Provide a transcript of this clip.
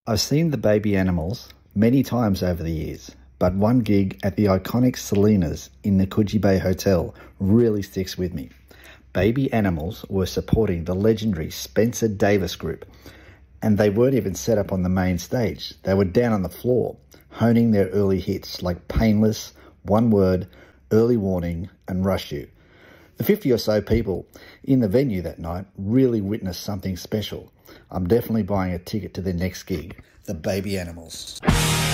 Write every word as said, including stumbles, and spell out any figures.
I've seen the Baby Animals many times over the years, but one gig at the iconic Salinas in the Coogee Bay Hotel really sticks with me. Baby Animals were supporting the legendary Spencer Davis Group, and they weren't even set up on the main stage. They were down on the floor, honing their early hits like Painless, One Word, Early Warning, and Rush You. The fifty or so people in the venue that night really witnessed something special. I'm definitely buying a ticket to their next gig, the Baby Animals.